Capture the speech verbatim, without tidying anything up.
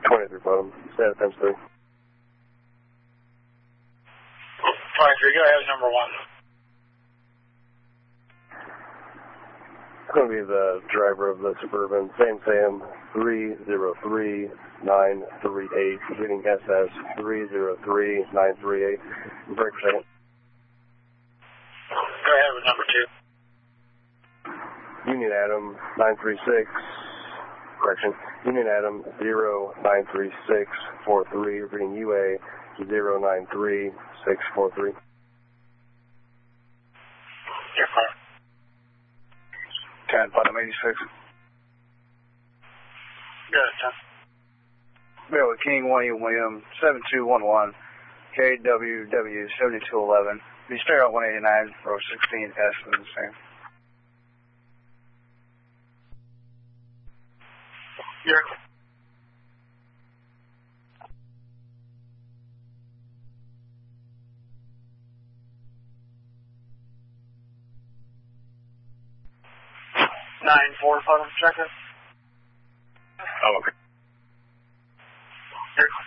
twenty-three bottom. Stay at times three. twenty-three, go ahead, number one. It's going to be the driver of the Suburban, Sam Sam three zero three nine three eight, reading S S three zero three nine three eight. Break for a second. Go ahead with number two. Union Adam nine three six, correction, Union Adam zero nine three six four three, reading U A zero nine three six four three. Your phone. ten, bottom eighty-six. Go ahead, ten. Bill with King William William seven two one one, K W W seventy-two eleven, be stereo one eighty-nine, row sixteen, S is the same. Your nine four, bottom, check it. Oh, okay. Your